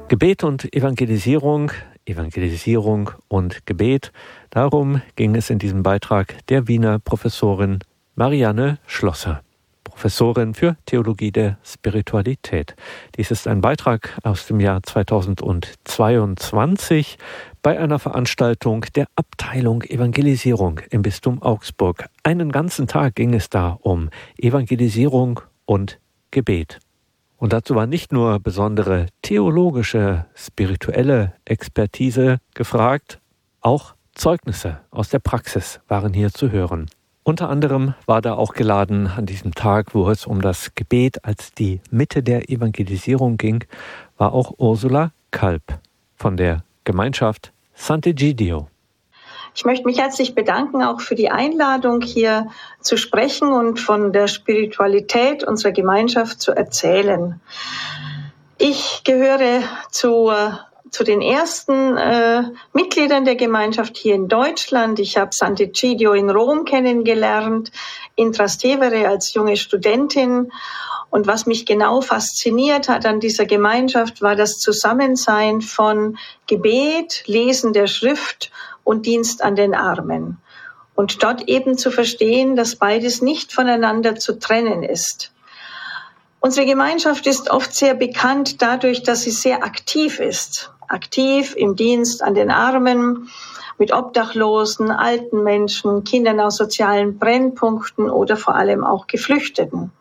Gebet und Evangelisierung, Evangelisierung und Gebet. Darum ging es in diesem Beitrag der Wiener Professorin Marianne Schlosser, Professorin für Theologie der Spiritualität. Dies ist ein Beitrag aus dem Jahr 2022 bei einer Veranstaltung der Abteilung Evangelisierung im Bistum Augsburg. Einen ganzen Tag ging es da um Evangelisierung und Gebet. Und dazu war nicht nur besondere theologische, spirituelle Expertise gefragt, auch Zeugnisse aus der Praxis waren hier zu hören. Unter anderem war da auch geladen an diesem Tag, wo es um das Gebet als die Mitte der Evangelisierung ging, war auch Ursula Kalb von der Gemeinschaft Sant'Egidio. Ich möchte mich herzlich bedanken, auch für die Einladung, hier zu sprechen und von der Spiritualität unserer Gemeinschaft zu erzählen. Ich gehöre zu den ersten Mitgliedern der Gemeinschaft hier in Deutschland. Ich habe Sant'Egidio in Rom kennengelernt, in Trastevere als junge Studentin. Und was mich genau fasziniert hat an dieser Gemeinschaft, war das Zusammensein von Gebet, Lesen der Schrift und Dienst an den Armen. Und dort eben zu verstehen, dass beides nicht voneinander zu trennen ist. Unsere Gemeinschaft ist oft sehr bekannt dadurch, dass sie sehr aktiv ist. Aktiv im Dienst an den Armen, mit Obdachlosen, alten Menschen, Kindern aus sozialen Brennpunkten oder vor allem auch Geflüchteten.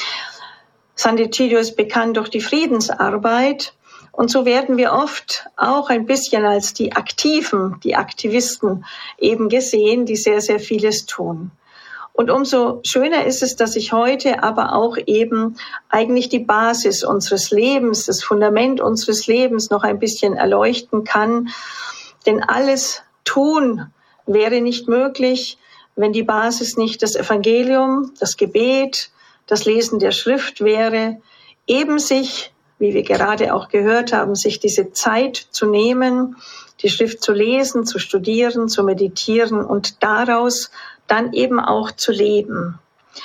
Sant'Egidio ist bekannt durch die Friedensarbeit. Und so werden wir oft auch ein bisschen als die Aktiven, die Aktivisten eben gesehen, die sehr, sehr vieles tun. Und umso schöner ist es, dass ich heute aber auch eben eigentlich die Basis unseres Lebens, das Fundament unseres Lebens noch ein bisschen erleuchten kann. Denn alles tun wäre nicht möglich, wenn die Basis nicht das Evangelium, das Gebet, das Lesen der Schrift wäre, eben sich, wie wir gerade auch gehört haben, sich diese Zeit zu nehmen, die Schrift zu lesen, zu studieren, zu meditieren und daraus dann eben auch zu leben.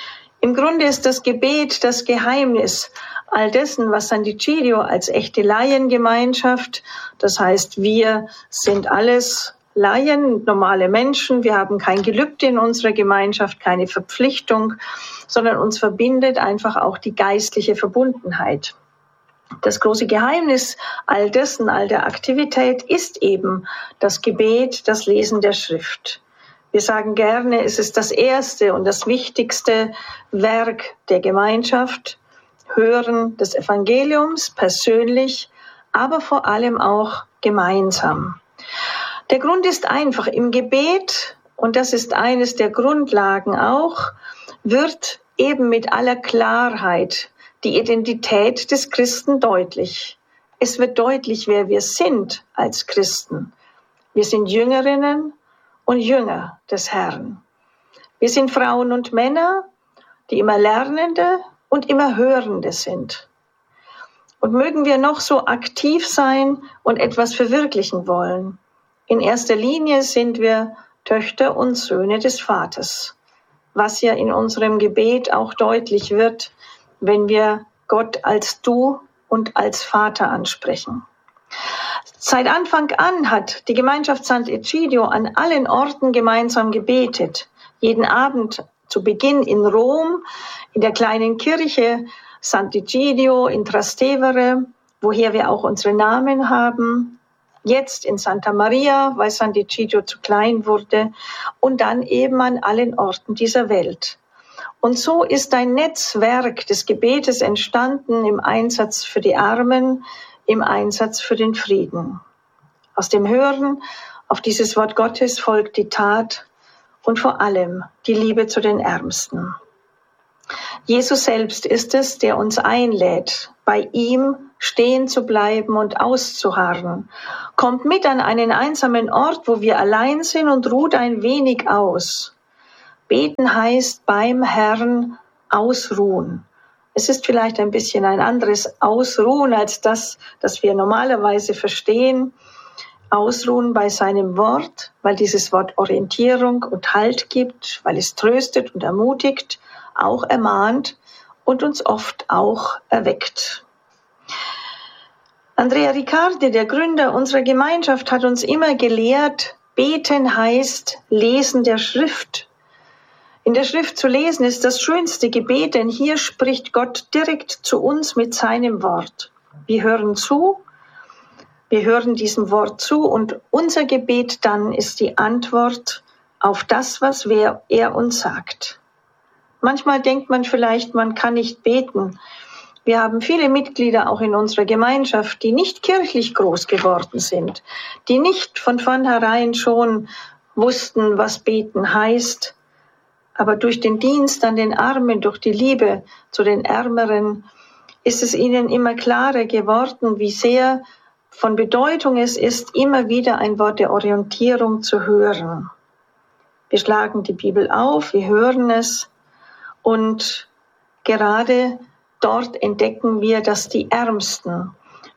Im Grunde ist das Gebet das Geheimnis all dessen, was Sant'Egidio als echte Laiengemeinschaft, das heißt, wir sind alles Laien, normale Menschen, wir haben kein Gelübde in unserer Gemeinschaft, keine Verpflichtung, sondern uns verbindet einfach auch die geistliche Verbundenheit. Das große Geheimnis all dessen, all der Aktivität ist eben das Gebet, das Lesen der Schrift. Wir sagen gerne, es ist das erste und das wichtigste Werk der Gemeinschaft, Hören des Evangeliums persönlich, aber vor allem auch gemeinsam. Der Grund ist einfach, im Gebet, und das ist eines der Grundlagen auch, wird eben mit aller Klarheit die Identität des Christen deutlich. Es wird deutlich, wer wir sind als Christen. Wir sind Jüngerinnen und Jünger des Herrn. Wir sind Frauen und Männer, die immer Lernende und immer Hörende sind. Und mögen wir noch so aktiv sein und etwas verwirklichen wollen. In erster Linie sind wir Töchter und Söhne des Vaters, was ja in unserem Gebet auch deutlich wird, wenn wir Gott als Du und als Vater ansprechen. Seit Anfang an hat die Gemeinschaft Sant'Egidio an allen Orten gemeinsam gebetet. Jeden Abend zu Beginn in Rom, in der kleinen Kirche Sant'Egidio in Trastevere, woher wir auch unsere Namen haben. Jetzt in Santa Maria, weil Sant'Egidio zu klein wurde. Und dann eben an allen Orten dieser Welt. Und so ist ein Netzwerk des Gebetes entstanden im Einsatz für die Armen, im Einsatz für den Frieden. Aus dem Hören auf dieses Wort Gottes folgt die Tat und vor allem die Liebe zu den Ärmsten. Jesus selbst ist es, der uns einlädt, bei ihm stehen zu bleiben und auszuharren. Kommt mit an einen einsamen Ort, wo wir allein sind und ruht ein wenig aus. Beten heißt beim Herrn ausruhen. Es ist vielleicht ein bisschen ein anderes Ausruhen als das wir normalerweise verstehen. Ausruhen bei seinem Wort, weil dieses Wort Orientierung und Halt gibt, weil es tröstet und ermutigt, auch ermahnt und uns oft auch erweckt. Andrea Riccardi, der Gründer unserer Gemeinschaft, hat uns immer gelehrt, beten heißt Lesen der Schrift. In der Schrift zu lesen ist das schönste Gebet, denn hier spricht Gott direkt zu uns mit seinem Wort. Wir hören zu, wir hören diesem Wort zu und unser Gebet dann ist die Antwort auf das, was er uns sagt. Manchmal denkt man vielleicht, man kann nicht beten. Wir haben viele Mitglieder auch in unserer Gemeinschaft, die nicht kirchlich groß geworden sind, die nicht von vornherein schon wussten, was beten heißt. Aber durch den Dienst an den Armen, durch die Liebe zu den Ärmeren, ist es ihnen immer klarer geworden, wie sehr von Bedeutung es ist, immer wieder ein Wort der Orientierung zu hören. Wir schlagen die Bibel auf, wir hören es und gerade dort entdecken wir, dass die Ärmsten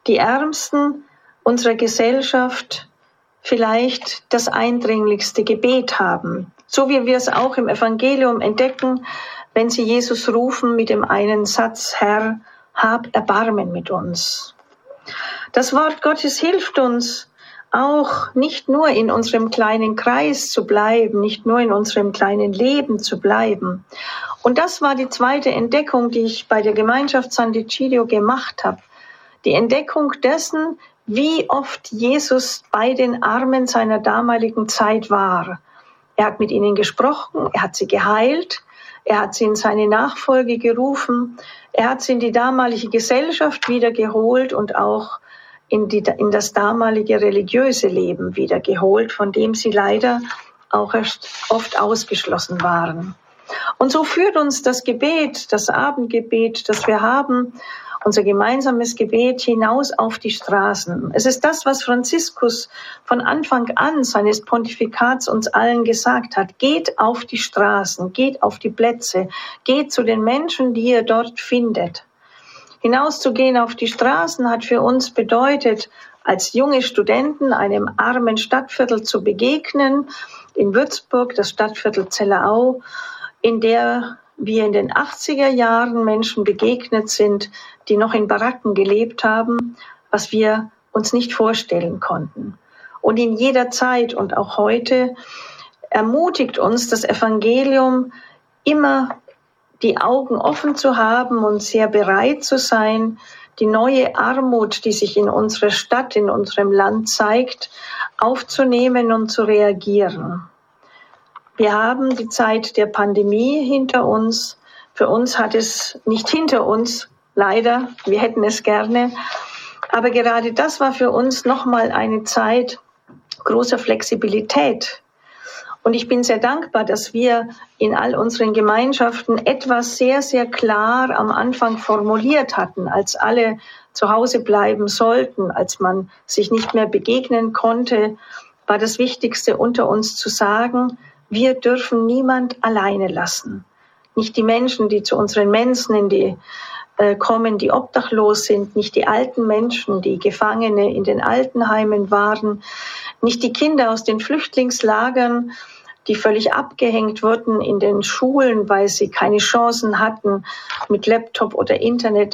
unserer Gesellschaft vielleicht das eindringlichste Gebet haben. So wie wir es auch im Evangelium entdecken, wenn sie Jesus rufen mit dem einen Satz, Herr, hab Erbarmen mit uns. Das Wort Gottes hilft uns auch nicht nur in unserem kleinen Kreis zu bleiben, nicht nur in unserem kleinen Leben zu bleiben. Und das war die zweite Entdeckung, die ich bei der Gemeinschaft Sant'Egidio gemacht habe. Die Entdeckung dessen, wie oft Jesus bei den Armen seiner damaligen Zeit war. Er hat mit ihnen gesprochen, er hat sie geheilt, er hat sie in seine Nachfolge gerufen, er hat sie in die damalige Gesellschaft wiedergeholt und auch in das damalige religiöse Leben wiedergeholt, von dem sie leider auch erst oft ausgeschlossen waren. Und so führt uns das Gebet, das Abendgebet, das wir haben, unser gemeinsames Gebet hinaus auf die Straßen. Es ist das, was Franziskus von Anfang an seines Pontifikats uns allen gesagt hat. Geht auf die Straßen, geht auf die Plätze, geht zu den Menschen, die ihr dort findet. Hinauszugehen auf die Straßen hat für uns bedeutet, als junge Studenten einem armen Stadtviertel zu begegnen, in Würzburg, das Stadtviertel Zellerau, in der wir in den 80er Jahren Menschen begegnet sind, die noch in Baracken gelebt haben, was wir uns nicht vorstellen konnten. Und in jeder Zeit und auch heute ermutigt uns das Evangelium, immer die Augen offen zu haben und sehr bereit zu sein, die neue Armut, die sich in unserer Stadt, in unserem Land zeigt, aufzunehmen und zu reagieren. Wir haben die Zeit der Pandemie hinter uns. Für uns hat es nicht hinter uns, leider, wir hätten es gerne. Aber gerade das war für uns nochmal eine Zeit großer Flexibilität. Und ich bin sehr dankbar, dass wir in all unseren Gemeinschaften etwas sehr, sehr klar am Anfang formuliert hatten, als alle zu Hause bleiben sollten, als man sich nicht mehr begegnen konnte, war das Wichtigste unter uns zu sagen, wir dürfen niemand alleine lassen. Nicht die Menschen, die zu unseren Mensen kommen, die obdachlos sind, nicht die alten Menschen, die Gefangene in den Altenheimen waren, nicht die Kinder aus den Flüchtlingslagern, die völlig abgehängt wurden in den Schulen, weil sie keine Chancen hatten, mit Laptop oder Internet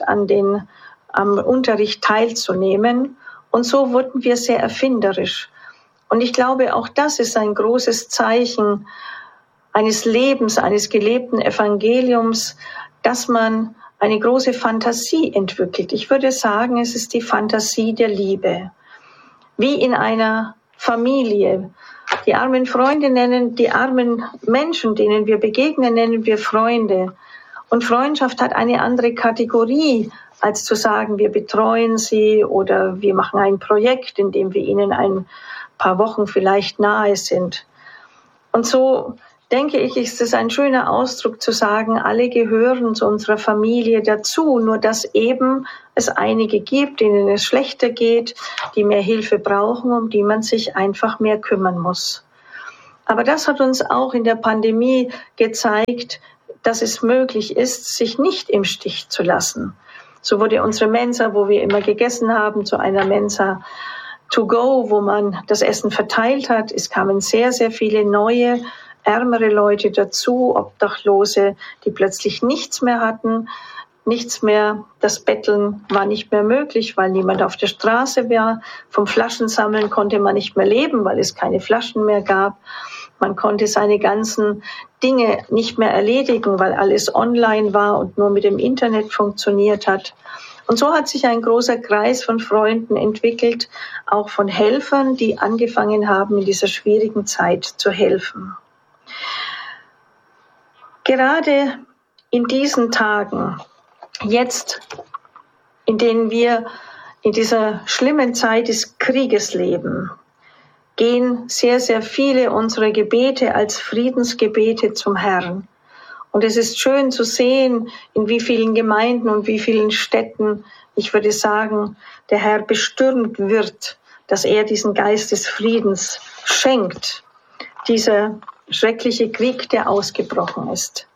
am Unterricht teilzunehmen. Und so wurden wir sehr erfinderisch. Und ich glaube, auch das ist ein großes Zeichen eines Lebens, eines gelebten Evangeliums, dass man eine große Fantasie entwickelt. Ich würde sagen, es ist die Fantasie der Liebe. Wie in einer Familie. Die armen die armen Menschen, denen wir begegnen, nennen wir Freunde. Und Freundschaft hat eine andere Kategorie, als zu sagen, wir betreuen sie oder wir machen ein Projekt, in dem wir ihnen ein paar Wochen vielleicht nahe sind. Und so denke ich, ist es ein schöner Ausdruck zu sagen, alle gehören zu unserer Familie dazu, nur dass eben es einige gibt, denen es schlechter geht, die mehr Hilfe brauchen, um die man sich einfach mehr kümmern muss. Aber das hat uns auch in der Pandemie gezeigt, dass es möglich ist, sich nicht im Stich zu lassen. So wurde unsere Mensa, wo wir immer gegessen haben, zu einer Mensa to go, wo man das Essen verteilt hat. Es kamen sehr, sehr viele neue, ärmere Leute dazu, Obdachlose, die plötzlich nichts mehr hatten, nichts mehr, das Betteln war nicht mehr möglich, weil niemand auf der Straße war. Vom Flaschensammeln konnte man nicht mehr leben, weil es keine Flaschen mehr gab. Man konnte seine ganzen Dinge nicht mehr erledigen, weil alles online war und nur mit dem Internet funktioniert hat. Und so hat sich ein großer Kreis von Freunden entwickelt, auch von Helfern, die angefangen haben, in dieser schwierigen Zeit zu helfen. Gerade in diesen Tagen, jetzt, in denen wir in dieser schlimmen Zeit des Krieges leben, gehen sehr, sehr viele unserer Gebete als Friedensgebete zum Herrn. Und es ist schön zu sehen, in wie vielen Gemeinden und wie vielen Städten, ich würde sagen, der Herr bestürmt wird, dass er diesen Geist des Friedens schenkt, dieser schreckliche Krieg, der ausgebrochen ist.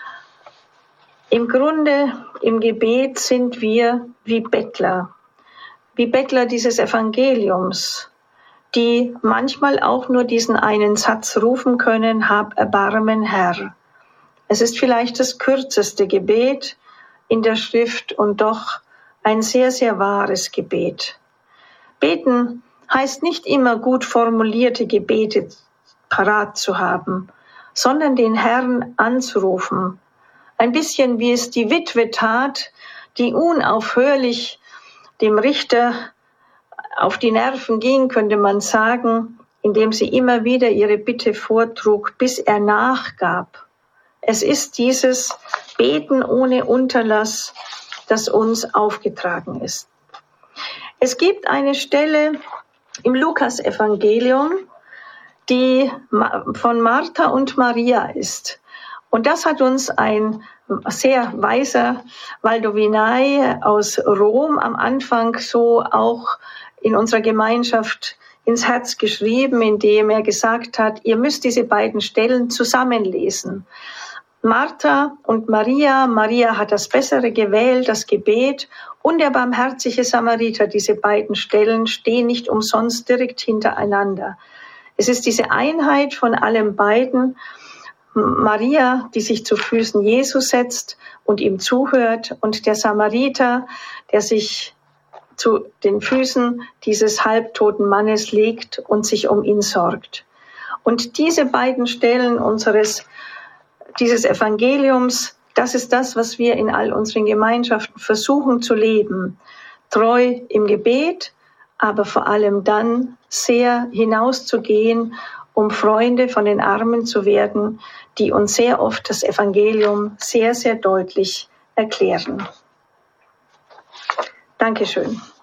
Im Grunde, im Gebet sind wir wie Bettler dieses Evangeliums, die manchmal auch nur diesen einen Satz rufen können: Hab Erbarmen, Herr. Es ist vielleicht das kürzeste Gebet in der Schrift und doch ein sehr, sehr wahres Gebet. Beten heißt nicht immer gut formulierte Gebete parat zu haben, sondern den Herrn anzurufen. Ein bisschen wie es die Witwe tat, die unaufhörlich dem Richter auf die Nerven ging, könnte man sagen, indem sie immer wieder ihre Bitte vortrug, bis er nachgab. Es ist dieses Beten ohne Unterlass, das uns aufgetragen ist. Es gibt eine Stelle im Lukas-Evangelium, die von Martha und Maria ist. Und das hat uns ein sehr weiser Valdovinai aus Rom am Anfang so auch in unserer Gemeinschaft ins Herz geschrieben, indem er gesagt hat, ihr müsst diese beiden Stellen zusammenlesen. Martha und Maria, Maria hat das Bessere gewählt, das Gebet, und der barmherzige Samariter, diese beiden Stellen stehen nicht umsonst direkt hintereinander. Es ist diese Einheit von allem beiden. Maria, die sich zu Füßen Jesu setzt und ihm zuhört, und der Samariter, der sich zu den Füßen dieses halbtoten Mannes legt und sich um ihn sorgt. Und diese beiden Stellen dieses Evangeliums, das ist das, was wir in all unseren Gemeinschaften versuchen zu leben. Treu im Gebet, aber vor allem dann sehr hinauszugehen, um Freunde von den Armen zu werden, die uns sehr oft das Evangelium sehr, sehr deutlich erklären. Dankeschön.